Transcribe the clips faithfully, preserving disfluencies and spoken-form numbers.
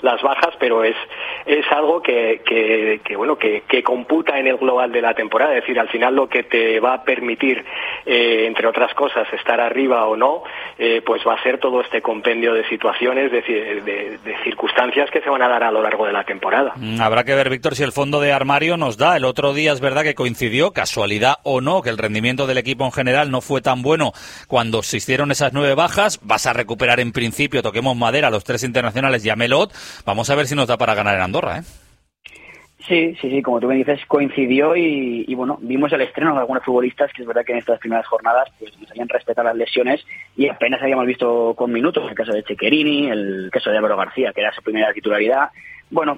las bajas, pero es es algo que, que, que bueno, que, que computa en el global de la temporada. Es decir, al final lo que te va a permitir, eh, entre otras cosas, estar arriba o no, eh, pues va a ser todo este compendio de situaciones, de, de, de circunstancias que se van a dar a lo largo de la temporada. Habrá que ver, Víctor, si el fondo de armario nos da. El otro día es verdad que coincidió, casualidad o no, que el rendimiento del equipo en general no fue tan bueno cuando existieron esas nueve bajas. Vas a recuperar en principio, toquemos madera, los tres internacionales y a Melot. Vamos a ver si nos da para ganar en Andorra, ¿eh? Sí, sí, sí, como tú me dices, coincidió y, y bueno, vimos el estreno de algunos futbolistas que es verdad que en estas primeras jornadas pues nos habían respetado las lesiones y apenas habíamos visto con minutos, el caso de Chequerini, el caso de Álvaro García, que era su primera titularidad. Bueno,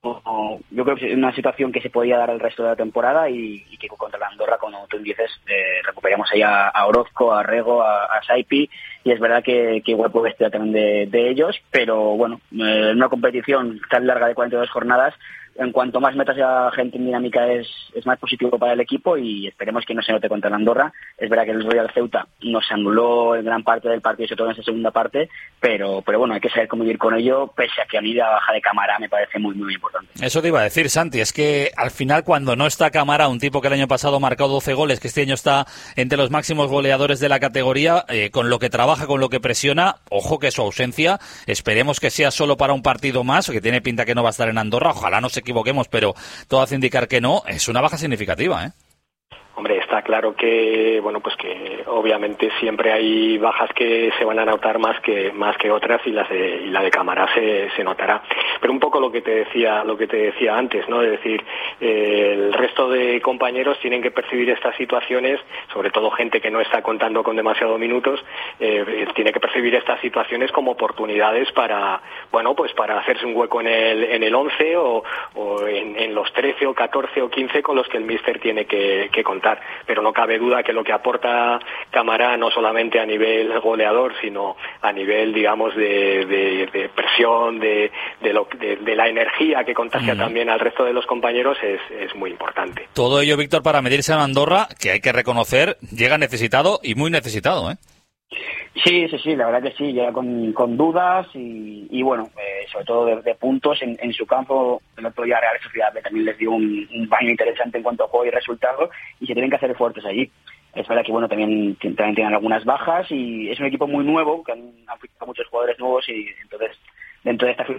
yo creo que es una situación que se podía dar el resto de la temporada y, y que contra la Andorra, como tú dices, eh, recuperamos ahí a, a Orozco, a Rego, a, a Saipi, y es verdad que, que igual puede estar también de, de ellos, pero bueno, eh, en una competición tan larga de cuarenta y dos jornadas, en cuanto más metas a gente en dinámica es, es más positivo para el equipo y esperemos que no se note contra la Andorra. Es verdad que el Royal Ceuta nos anuló en gran parte del partido, sobre todo en esa segunda parte, pero pero bueno, hay que saber cómo vivir con ello, pese a que a mí la baja de Camara me parece muy, muy importante. Eso te iba a decir, Santi, es que al final cuando no está Camara, un tipo que el año pasado marcó doce goles, que este año está entre los máximos goleadores de la categoría, eh, con lo que trabaja, con lo que presiona, ojo que su ausencia, esperemos que sea solo para un partido más, que tiene pinta que no va a estar en Andorra, ojalá no se equivoquemos, pero todo hace indicar que no, es una baja significativa, ¿eh? Hombre, está claro que, bueno, pues que obviamente siempre hay bajas que se van a notar más que más que otras y las de, y la de Camara se, se notará. Pero un poco lo que te decía, lo que te decía antes, ¿no? Es decir, eh, el resto de compañeros tienen que percibir estas situaciones, sobre todo gente que no está contando con demasiados minutos, eh, tiene que percibir estas situaciones como oportunidades para, bueno, pues para hacerse un hueco en el en el once o, o en, en los trece o catorce o quince con los que el míster tiene que, que contar. Pero no cabe duda que lo que aporta Camara, no solamente a nivel goleador, sino a nivel, digamos, de, de, de presión, de, de, lo, de, de la energía que contagia mm. también al resto de los compañeros, es, es muy importante. Todo ello, Víctor, para medirse en Andorra, que hay que reconocer, llega necesitado y muy necesitado, ¿eh? Sí, sí, sí, la verdad que sí, llega con, con dudas y, y bueno, eh, sobre todo de, de puntos en, en su campo. El otro día Real Sociedad también les dio un, un baño interesante en cuanto a juego y resultados y se tienen que hacer fuertes allí. Es verdad que bueno, también, también tienen algunas bajas y es un equipo muy nuevo, que han, han fichado muchos jugadores nuevos y entonces dentro de esta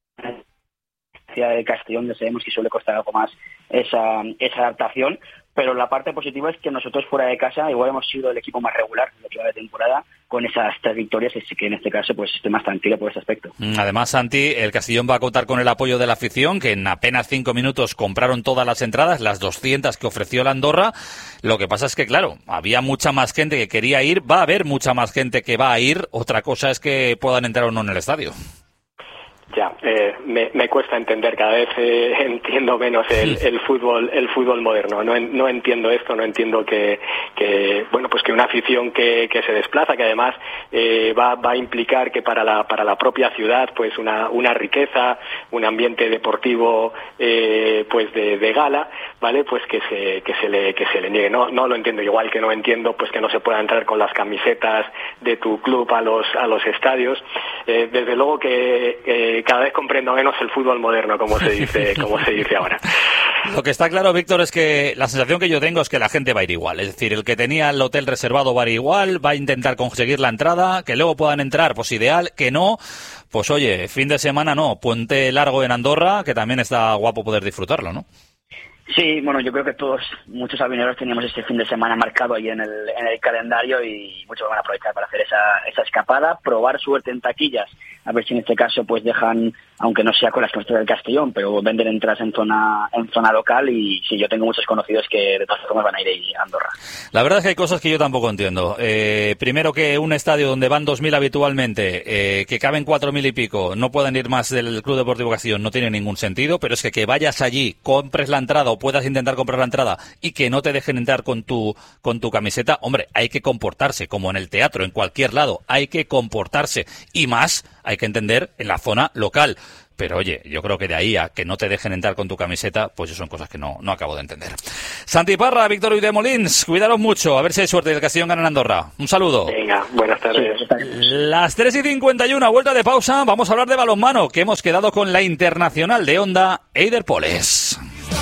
ciudad de Castellón ya sabemos que suele costar algo más esa, esa adaptación. Pero la parte positiva es que nosotros fuera de casa igual hemos sido el equipo más regular en lo que va de temporada con esas tres victorias, así que en este caso pues estoy más tranquilo por ese aspecto. Además, Santi, el Castellón va a contar con el apoyo de la afición, que en apenas cinco minutos compraron todas las entradas, las doscientas que ofreció la Andorra. Lo que pasa es que, claro, había mucha más gente que quería ir, va a haber mucha más gente que va a ir, otra cosa es que puedan entrar o no en el estadio. Ya, eh, me, me cuesta entender, cada vez eh, entiendo menos el, el fútbol el fútbol moderno. No, no entiendo esto, no entiendo que, que bueno, pues que una afición que, que se desplaza, que además eh, va, va a implicar que para la para la propia ciudad, pues una una riqueza, un ambiente deportivo, eh, pues de, de gala, vale, pues que se que se le que se le niegue. No no lo entiendo, igual que no entiendo pues que no se pueda entrar con las camisetas de tu club a los a los estadios. Eh, desde luego que eh, cada vez comprendo menos el fútbol moderno, como se dice, como se dice ahora. Lo que está claro, Víctor, es que la sensación que yo tengo es que la gente va a ir igual. Es decir, el que tenía el hotel reservado va a ir igual, va a intentar conseguir la entrada, que luego puedan entrar, pues ideal, que no, pues oye, fin de semana no, puente largo en Andorra, que también está guapo poder disfrutarlo, ¿no? Sí, bueno, yo creo que todos, muchos avioneros teníamos este fin de semana marcado ahí en el, en el calendario y muchos van a aprovechar para hacer esa, esa escapada, probar suerte en taquillas, a ver si en este caso pues dejan, aunque no sea con las camisetas del Castellón, pero venden entradas en zona en zona local y sí, yo tengo muchos conocidos que de todas formas van a ir a Andorra. La verdad es que hay cosas que yo tampoco entiendo. Eh, primero que un estadio donde van dos mil habitualmente, eh, que caben cuatro mil y pico, no puedan ir más del Club Deportivo Castellón, no tiene ningún sentido, pero es que que vayas allí, compres la entrada o puedas intentar comprar la entrada y que no te dejen entrar con tu con tu camiseta, hombre, hay que comportarse, como en el teatro, en cualquier lado, hay que comportarse y más hay que entender en la zona local. Pero oye, yo creo que de ahí a que no te dejen entrar con tu camiseta, pues eso son cosas que no, no acabo de entender. Santi Parra, Víctor Uidemolins, cuidaros mucho, a ver si hay suerte y el Castellón gana en Andorra. Un saludo. Venga, buenas tardes. Las tres y cincuenta y uno, vuelta de pausa, vamos a hablar de balonmano, que hemos quedado con la internacional de Onda, Eider Poles.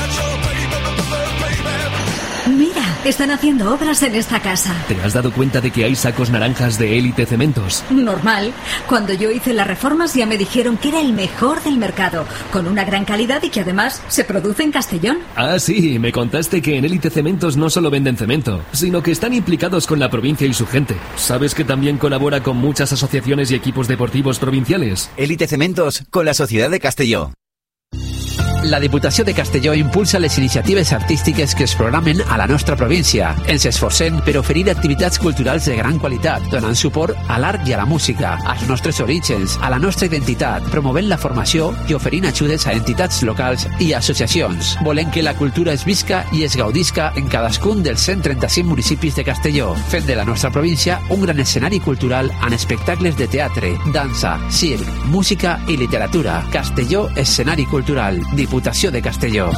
Mira, están haciendo obras en esta casa. ¿Te has dado cuenta de que hay sacos naranjas de Élite Cementos? Normal. Cuando yo hice las reformas ya me dijeron que era el mejor del mercado, con una gran calidad y que además se produce en Castellón. Ah, sí, me contaste que en Élite Cementos no solo venden cemento, sino que están implicados con la provincia y su gente. ¿Sabes que también colabora con muchas asociaciones y equipos deportivos provinciales? Élite Cementos, con la Societat de Castelló. La Diputació de Castelló impulsa les iniciatives artístiques que es programen a la nostra província. Ens esforcem per oferir activitats culturals de gran qualitat, donant suport a l'art i a la música, als nostres orígens, a la nostra identitat, promovent la formació i oferint ajudes a entitats locals i associacions. Volem que la cultura es visca i es gaudisca en cadascun dels cent trenta-cinc municipis de Castelló, fent de la nostra província un gran escenari cultural amb espectacles de teatre, dansa, circ, música i literatura. Castelló, escenari cultural. Diputació de Castelló.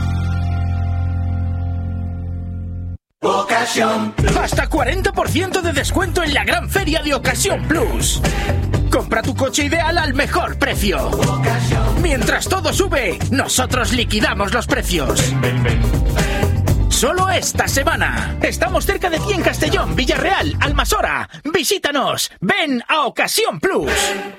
Ocasión. Hasta cuarenta por ciento de descuento en la gran feria de Ocasión Plus. Compra tu coche ideal al mejor precio. Ocasión. Mientras todo sube, nosotros liquidamos los precios. Ven, ven, ven. Solo esta semana. Estamos cerca de ti en Castellón, Villarreal, Almasora. Visítanos. Ven a Ocasión Plus.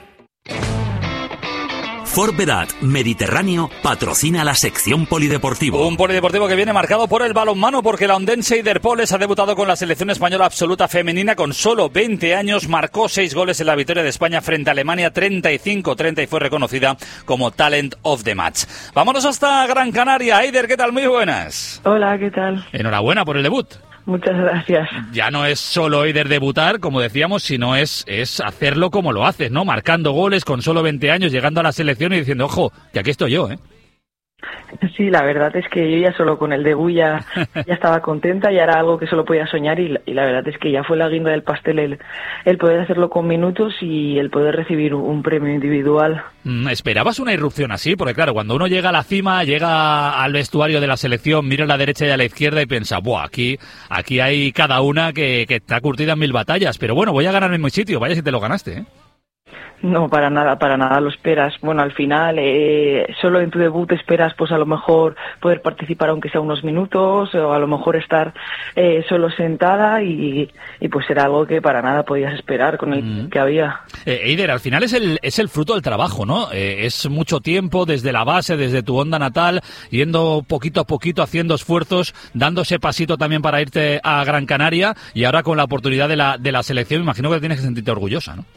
Ford Vedat Mediterráneo patrocina la sección polideportivo. Un polideportivo que viene marcado por el balonmano, porque la ondense Eider Poles ha debutado con la selección española absoluta femenina con solo veinte años, marcó seis goles en la victoria de España frente a Alemania treinta y cinco treinta y fue reconocida como Talent of the Match. Vámonos hasta Gran Canaria. Eider, ¿qué tal? Muy buenas. Hola, ¿qué tal? Enhorabuena por el debut. Muchas gracias. Ya no es solo Eider debutar, como decíamos, sino es, es hacerlo como lo haces, ¿no? Marcando goles con solo veinte años, llegando a la selección y diciendo, ojo, que aquí estoy yo, ¿eh? Sí, la verdad es que yo ya solo con el debut ya, ya estaba contenta, ya era algo que solo podía soñar y la, y la verdad es que ya fue la guinda del pastel el, el poder hacerlo con minutos y el poder recibir un premio individual. ¿Esperabas una irrupción así? Porque claro, cuando uno llega a la cima, llega al vestuario de la selección, mira a la derecha y a la izquierda y piensa, buah, aquí, aquí hay cada una que, que está curtida en mil batallas, pero bueno, voy a ganarme en mi sitio, vaya si te lo ganaste, ¿eh? No, para nada, para nada lo esperas. Bueno, al final, eh, solo en tu debut esperas, pues a lo mejor poder participar aunque sea unos minutos, o a lo mejor estar eh, solo sentada y, y pues era algo que para nada podías esperar con el mm. que había. Eh, Eider, al final es el, es el fruto del trabajo, ¿no? Eh, es mucho tiempo desde la base, desde tu onda natal, yendo poquito a poquito, haciendo esfuerzos, dando ese pasito también para irte a Gran Canaria y ahora con la oportunidad de la, de la selección, me imagino que tienes que sentirte orgullosa, ¿no?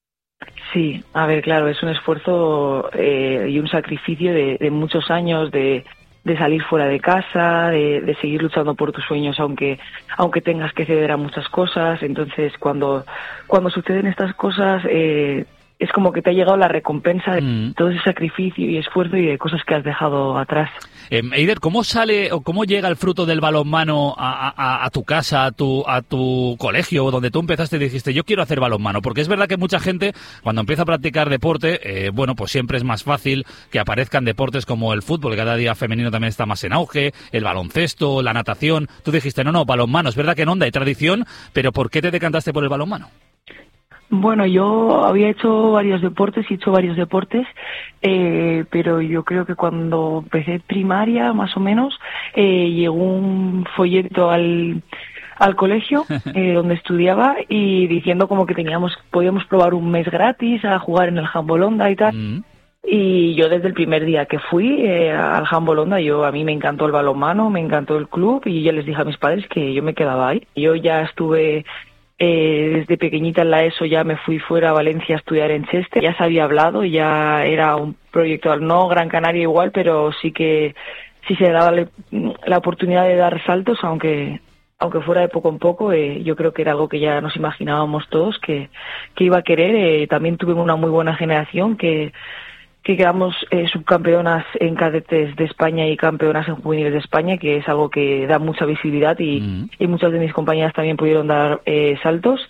Sí, a ver, claro, es un esfuerzo eh, y un sacrificio de, de muchos años de, de salir fuera de casa, de, de seguir luchando por tus sueños aunque aunque tengas que ceder a muchas cosas. Entonces, cuando cuando suceden estas cosas, eh, es como que te ha llegado la recompensa de mm. todo ese sacrificio y esfuerzo y de cosas que has dejado atrás. Eh, Eider, ¿cómo sale o cómo llega el fruto del balonmano a, a, a tu casa, a tu, a tu colegio, donde tú empezaste y dijiste, yo quiero hacer balonmano? Porque es verdad que mucha gente, cuando empieza a practicar deporte, eh, bueno, pues siempre es más fácil que aparezcan deportes como el fútbol, que cada día femenino también está más en auge, el baloncesto, la natación. Tú dijiste, no, no, balonmano. Es verdad que en Onda hay tradición, pero ¿por qué te decantaste por el balonmano? Bueno, yo había hecho varios deportes, he hecho varios deportes, eh, pero yo creo que cuando empecé primaria, más o menos, eh, llegó un folleto al, al colegio eh, donde estudiaba y diciendo como que teníamos, podíamos probar un mes gratis a jugar en el Handball Onda y tal. Mm. Y yo desde el primer día que fui eh, al Handball Onda, yo, a mí me encantó el balonmano, me encantó el club y ya les dije a mis padres que yo me quedaba ahí. Yo ya estuve... Eh, desde pequeñita en la ESO ya me fui fuera a Valencia a estudiar en Chester, ya se había hablado, ya era un proyecto, no Gran Canaria igual, pero sí que sí se daba le, la oportunidad de dar saltos, aunque aunque fuera de poco en poco, eh, yo creo que era algo que ya nos imaginábamos todos que, que iba a querer. Eh, también tuvimos una muy buena generación que que quedamos eh, subcampeonas en cadetes de España y campeonas en juveniles de España, que es algo que da mucha visibilidad y, mm. y muchas de mis compañeras también pudieron dar eh, saltos.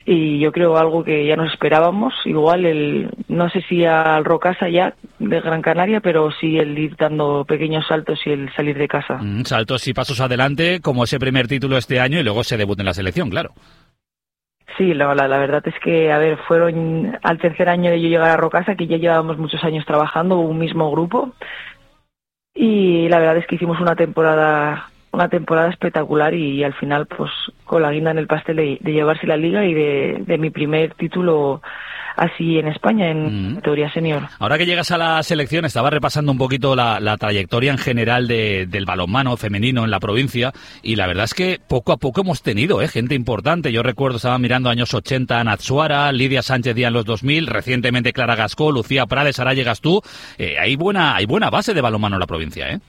y yo creo algo que ya nos esperábamos, igual el, no sé si al Rocasa ya de Gran Canaria, pero sí el ir dando pequeños saltos y el salir de casa. Mm, saltos y pasos adelante, como ese primer título este año y luego se debut en la selección, claro. Sí, la, la, la verdad es que, a ver, fueron al tercer año de yo llegar a Rocasa, que ya llevábamos muchos años trabajando, un mismo grupo, y la verdad es que hicimos una temporada una temporada espectacular y al final, pues, con la guinda en el pastel de, de llevarse la liga y de, de mi primer título así en España, en categoría mm. senior. Ahora que llegas a la selección, estaba repasando un poquito la, la trayectoria en general de, del balonmano femenino en la provincia y la verdad es que poco a poco hemos tenido eh, gente importante. Yo recuerdo, estaba mirando años ochenta, Nat Suara, Lidia Sánchez Díaz en los dos mil, recientemente Clara Gascó, Lucía Prades, ahora llegas tú. Eh, hay buena hay buena base de balonmano en la provincia, ¿eh?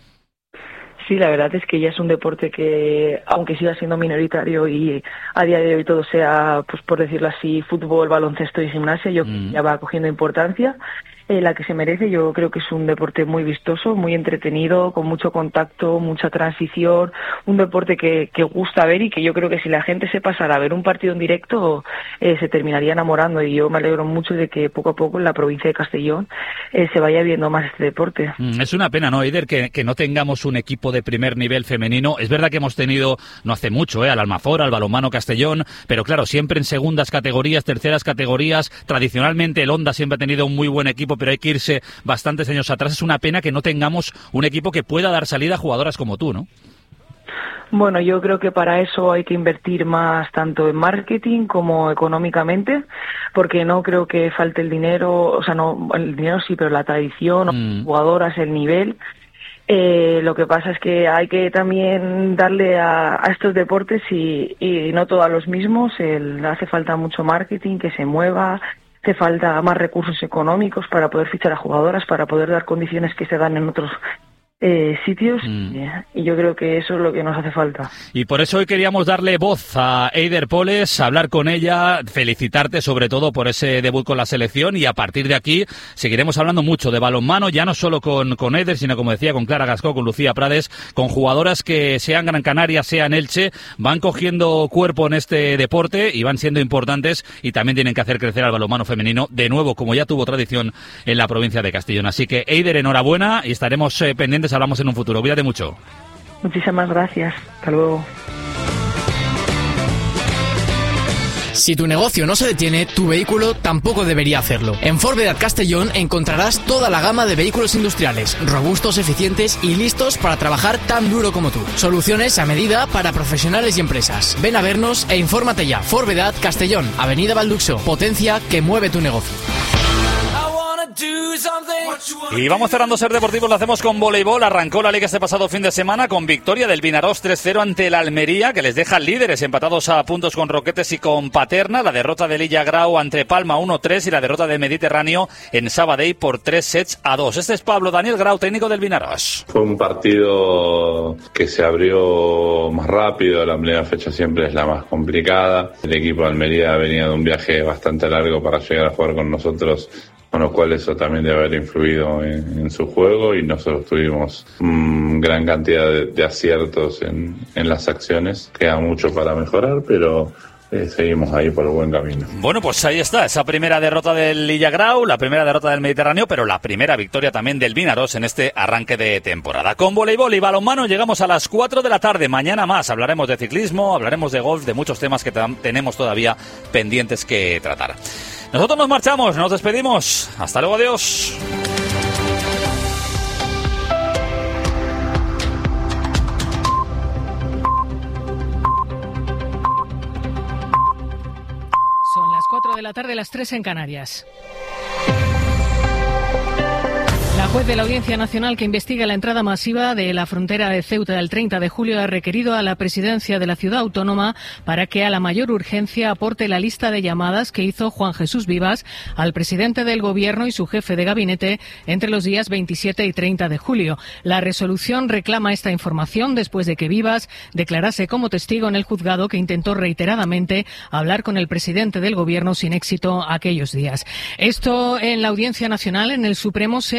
Sí, la verdad es que ya es un deporte que, aunque siga siendo minoritario y a día de hoy todo sea, pues por decirlo así, fútbol, baloncesto y gimnasia, yo mm. ya va cogiendo importancia, eh, la que se merece. Yo creo que es un deporte muy vistoso, muy entretenido, con mucho contacto, mucha transición, un deporte que, que gusta ver y que yo creo que si la gente se pasara a ver un partido en directo eh, se terminaría enamorando, y yo me alegro mucho de que poco a poco en la provincia de Castellón eh, se vaya viendo más este deporte. Mm, es una pena, ¿no, Eider, que, que no tengamos un equipo de primer nivel femenino? Es verdad que hemos tenido, no hace mucho, eh, al Almazora, al Balonmano Castellón, pero claro, siempre en segundas categorías, terceras categorías. Tradicionalmente el Onda siempre ha tenido un muy buen equipo, pero hay que irse bastantes años atrás. Es una pena que no tengamos un equipo que pueda dar salida a jugadoras como tú, ¿no? Bueno, yo creo que para eso hay que invertir más tanto en marketing como económicamente, porque no creo que falte el dinero, o sea, no, el dinero sí, pero la tradición, mm. jugadoras, el nivel. Eh, lo que pasa es que hay que también darle a, a estos deportes y, y no todos los mismos. El, hace falta mucho marketing, que se mueva, hace falta más recursos económicos para poder fichar a jugadoras, para poder dar condiciones que se dan en otros Eh, sitios mm. y yo creo que eso es lo que nos hace falta. Y por eso hoy queríamos darle voz a Eider Poles, hablar con ella, felicitarte sobre todo por ese debut con la selección, y a partir de aquí seguiremos hablando mucho de balonmano, ya no solo con, con Eider, sino como decía, con Clara Gascó, con Lucía Prades, con jugadoras que sean Gran Canaria, sean Elche, van cogiendo cuerpo en este deporte y van siendo importantes, y también tienen que hacer crecer al balonmano femenino de nuevo, como ya tuvo tradición en la provincia de Castellón. Así que Eider, enhorabuena, y estaremos eh, pendientes. Hablamos en un futuro. Cuídate mucho. Muchísimas gracias. Hasta luego. Si tu negocio no se detiene, tu vehículo tampoco debería hacerlo. En Forvedad Castellón encontrarás toda la gama de vehículos industriales, robustos, eficientes y listos para trabajar tan duro como tú. Soluciones a medida para profesionales y empresas. Ven a vernos e infórmate ya. Forvedad Castellón, Avenida Balduxo. Potencia que mueve tu negocio. Y vamos cerrando Ser Deportivos, lo hacemos con voleibol. Arrancó la liga este pasado fin de semana con victoria del Vinarós tres cero ante el Almería, que les deja líderes empatados a puntos con Roquetes y con Paterna. La derrota de Lilla Grau ante Palma uno tres y la derrota del Mediterráneo en Sabadell por tres sets a dos. Este es Pablo Daniel Grau, técnico del Vinarós. Fue un partido que se abrió más rápido, la primera fecha siempre es la más complicada. El equipo de Almería venía de un viaje bastante largo para llegar a jugar con nosotros, con lo cual eso también debe haber influido en, en su juego, y nosotros tuvimos mmm, gran cantidad de, de aciertos en, en las acciones. Queda mucho para mejorar, pero eh, seguimos ahí por el buen camino. Bueno, pues ahí está, esa primera derrota del Lilla Grau, la primera derrota del Mediterráneo, pero la primera victoria también del Vinarós en este arranque de temporada. Con voleibol y balonmano llegamos a las cuatro de la tarde. Mañana más hablaremos de ciclismo, hablaremos de golf, de muchos temas que t- tenemos todavía pendientes que tratar. Nosotros nos marchamos, nos despedimos. Hasta luego, adiós. Son las cuatro de la tarde, las tres en Canarias. La juez de la Audiencia Nacional que investiga la entrada masiva de la frontera de Ceuta el treinta de julio ha requerido a la presidencia de la ciudad autónoma para que a la mayor urgencia aporte la lista de llamadas que hizo Juan Jesús Vivas al presidente del Gobierno y su jefe de gabinete entre los días veintisiete y treinta de julio. La resolución reclama esta información después de que Vivas declarase como testigo en el juzgado que intentó reiteradamente hablar con el presidente del Gobierno sin éxito aquellos días. Esto en la Audiencia Nacional. En el Supremo se aplaza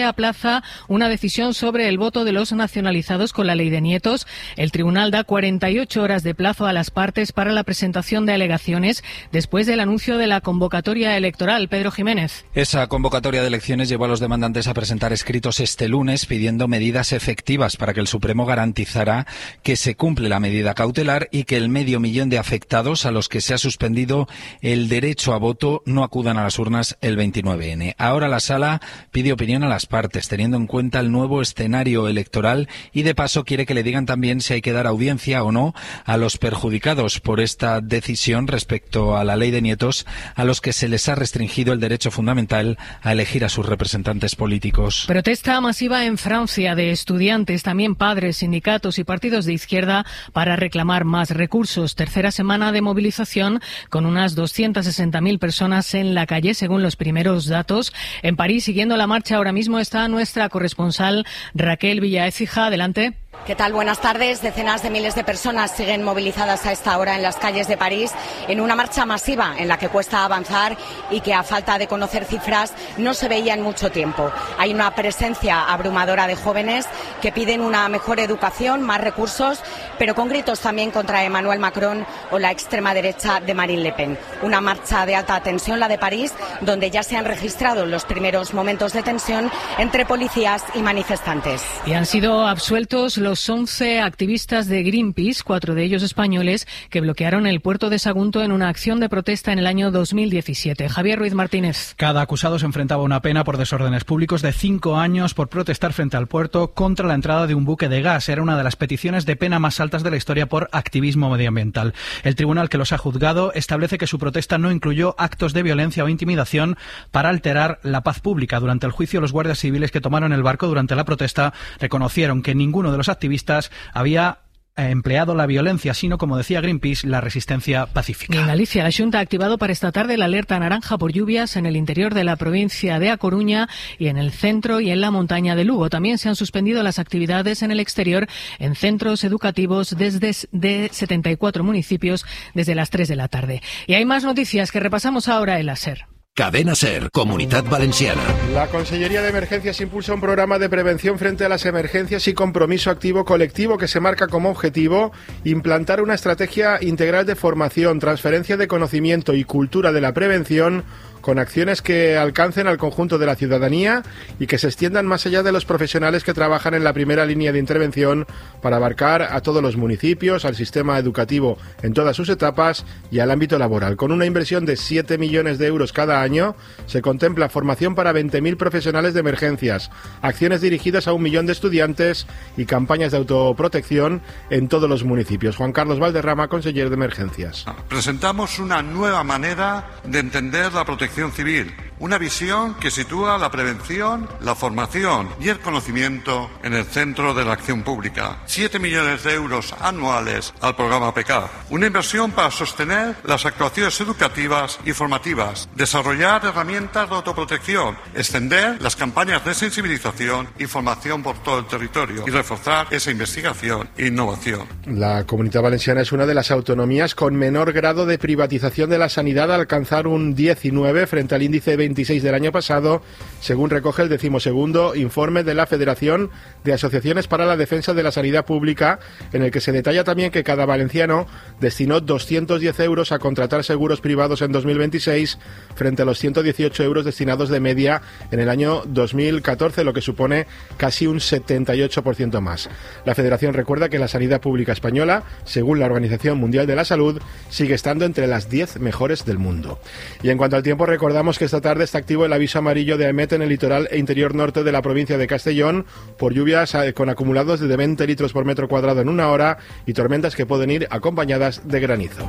aplaza una decisión sobre el voto de los nacionalizados con la ley de nietos. El tribunal da cuarenta y ocho horas de plazo a las partes para la presentación de alegaciones después del anuncio de la convocatoria electoral. Pedro Jiménez. Esa convocatoria de elecciones llevó a los demandantes a presentar escritos este lunes pidiendo medidas efectivas para que el Supremo garantizara que se cumple la medida cautelar y que el medio millón de afectados a los que se ha suspendido el derecho a voto no acudan a las urnas el veintinueve ene. Ahora la Sala pide opinión a las partes, teniendo en cuenta el nuevo escenario electoral y de paso quiere que le digan también si hay que dar audiencia o no a los perjudicados por esta decisión respecto a la ley de nietos, a los que se les ha restringido el derecho fundamental a elegir a sus representantes políticos. Protesta masiva en Francia de estudiantes, también padres, sindicatos y partidos de izquierda para reclamar más recursos. Tercera semana de movilización con unas doscientas sesenta mil personas en la calle, según los primeros datos. En París, siguiendo la marcha ahora mismo, está nuestra corresponsal Raquel Villaécija. Adelante. ¿Qué tal? Buenas tardes. Decenas de miles de personas siguen movilizadas a esta hora en las calles de París en una marcha masiva en la que cuesta avanzar y que, a falta de conocer cifras, no se veía en mucho tiempo. Hay una presencia abrumadora de jóvenes que piden una mejor educación, más recursos, pero con gritos también contra Emmanuel Macron o la extrema derecha de Marine Le Pen. Una marcha de alta tensión, la de París, donde ya se han registrado los primeros momentos de tensión entre policías y manifestantes. Y han sido absueltos los once activistas de Greenpeace, cuatro de ellos españoles, que bloquearon el puerto de Sagunto en una acción de protesta en el año dos mil diecisiete. Javier Ruiz Martínez. Cada acusado se enfrentaba a una pena por desórdenes públicos de cinco años por protestar frente al puerto contra la entrada de un buque de gas. Era una de las peticiones de pena más altas de la historia por activismo medioambiental. El tribunal que los ha juzgado establece que su protesta no incluyó actos de violencia o intimidación para alterar la paz pública. Durante el juicio, los guardias civiles que tomaron el barco durante la protesta reconocieron que ninguno de los activistas había empleado la violencia, sino, como decía Greenpeace, la resistencia pacífica. Y en Galicia, la Xunta ha activado para esta tarde la alerta naranja por lluvias en el interior de la provincia de A Coruña y en el centro y en la montaña de Lugo. También se han suspendido las actividades en el exterior en centros educativos desde de setenta y cuatro municipios desde las tres de la tarde. Y hay más noticias que repasamos ahora en la SER. Cadena SER, Comunitat Valenciana. La Consellería de Emergencias impulsa un programa de prevención frente a las emergencias y compromiso activo colectivo que se marca como objetivo implantar una estrategia integral de formación, transferencia de conocimiento y cultura de la prevención con acciones que alcancen al conjunto de la ciudadanía y que se extiendan más allá de los profesionales que trabajan en la primera línea de intervención para abarcar a todos los municipios, al sistema educativo en todas sus etapas y al ámbito laboral. Con una inversión de siete millones de euros cada año, se contempla formación para veinte mil profesionales de emergencias, acciones dirigidas a un millón de estudiantes y campañas de autoprotección en todos los municipios. Juan Carlos Valderrama, consejero de Emergencias. Presentamos una nueva manera de entender la protección civil, una visión que sitúa la prevención, la formación y el conocimiento en el centro de la acción pública. Siete millones de euros anuales al programa P E C A. Una inversión para sostener las actuaciones educativas y formativas, desarrollar herramientas de autoprotección, extender las campañas de sensibilización y formación por todo el territorio y reforzar esa investigación e innovación. La Comunidad Valenciana es una de las autonomías con menor grado de privatización de la sanidad, al alcanzar un diecinueve frente al índice veintiséis del año pasado, según recoge el decimosegundo informe de la Federación de Asociaciones para la Defensa de la Sanidad Pública, en el que se detalla también que cada valenciano destinó doscientos diez euros a contratar seguros privados en dos mil veintiséis frente a los ciento dieciocho euros destinados de media en el año dos mil catorce, lo que supone casi un setenta y ocho por ciento más. La Federación recuerda que la sanidad pública española, según la Organización Mundial de la Salud, sigue estando entre las diez mejores del mundo. Y en cuanto al tiempo, recordamos que esta tarde está activo el aviso amarillo de AEMET en el litoral e interior norte de la provincia de Castellón por lluvias con acumulados de veinte litros por metro cuadrado en una hora y tormentas que pueden ir acompañadas de granizo.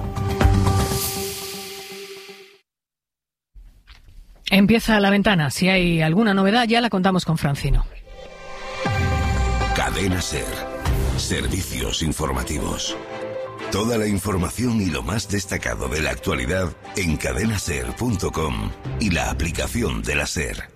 Empieza La Ventana. Si hay alguna novedad, ya la contamos con Francino. Cadena SER. Servicios informativos. Toda la información y lo más destacado de la actualidad en cadena ser punto com y la aplicación de la SER.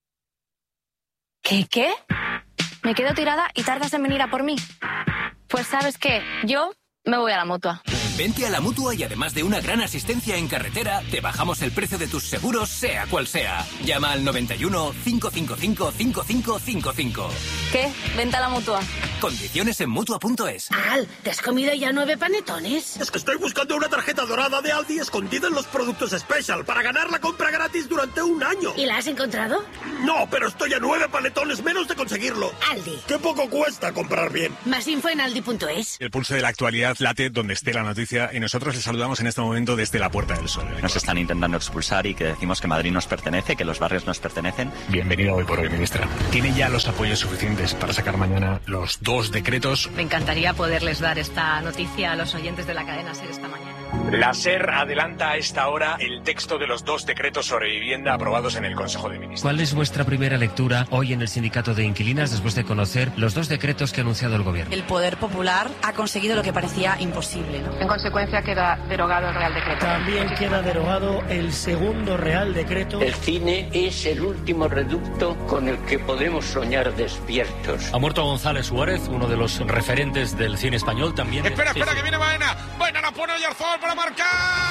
¿Qué, qué? ¿Me quedo tirada y tardas en venir a por mí? Pues ¿sabes qué? Yo me voy a la Mutua. Vente a la Mutua y además de una gran asistencia en carretera, te bajamos el precio de tus seguros, sea cual sea. Llama al noventa y uno, cinco cinco cinco, cinco cinco cinco cinco. ¿Qué? Vente a la Mutua. Condiciones en Mutua punto es. Al, ¿te has comido ya nueve panetones? Es que estoy buscando una tarjeta dorada de Aldi escondida en los productos Special para ganar la compra gratis durante un año. ¿Y la has encontrado? No, pero estoy a nueve panetones menos de conseguirlo. Aldi. Qué poco cuesta comprar bien. Más info en aldi punto es. El pulso de la actualidad late donde esté la noticia y nosotros les saludamos en este momento desde la Puerta del Sol. Nos están intentando expulsar y que decimos que Madrid nos pertenece, que los barrios nos pertenecen. Bienvenido hoy por hoy, ministra. ¿Tiene ya los apoyos suficientes para sacar mañana los dos decretos? Me encantaría poderles dar esta noticia a los oyentes de la cadena SER esta mañana. La SER adelanta a esta hora el texto de los dos decretos sobre vivienda aprobados en el Consejo de Ministros. ¿Cuál es vuestra primera lectura hoy en el Sindicato de Inquilinas después de conocer los dos decretos que ha anunciado el Gobierno? El Poder Popular ha conseguido lo que parecía imposible, ¿no? En consecuencia queda derogado el Real Decreto. También queda derogado el segundo Real Decreto. El cine es el último reducto con el que podemos soñar despiertos. Ha muerto González Suárez, uno de los referentes del cine español también. Espera, espera, sí, que viene Baena. Baena la pone Oyarzabal para marcar.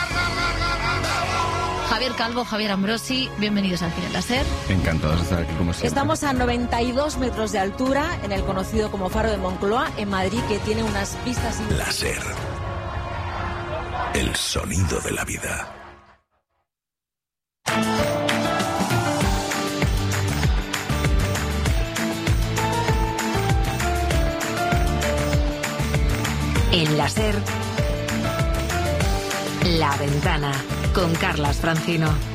Javier Calvo, Javier Ambrosi, bienvenidos al Cine en la SER. Encantados de estar aquí como siempre. Estamos a noventa y dos metros de altura en el conocido como Faro de Moncloa, en Madrid, que tiene unas vistas... La SER. El sonido de la vida. En la SER, La Ventana, con Carlas Francino.